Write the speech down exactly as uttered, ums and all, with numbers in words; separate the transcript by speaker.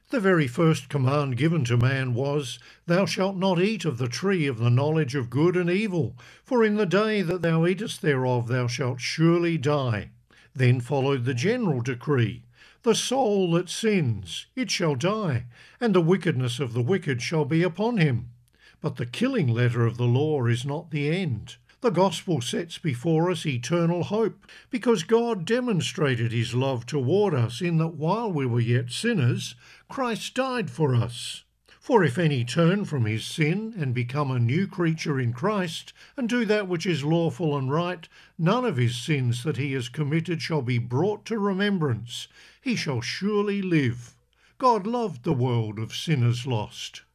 Speaker 1: The very first command given to man was, Thou shalt not eat of the tree of the knowledge of good and evil, for in the day that thou eatest thereof thou shalt surely die. Then followed the general decree, The soul that sins, it shall die, and the wickedness of the wicked shall be upon him. But the killing letter of the law is not the end. The gospel sets before us eternal hope, because God demonstrated his love toward us in that while we were yet sinners, Christ died for us. For if any turn from his sin and become a new creature in Christ, and do that which is lawful and right, none of his sins that he has committed shall be brought to remembrance. He shall surely live. God loved the world of sinners lost.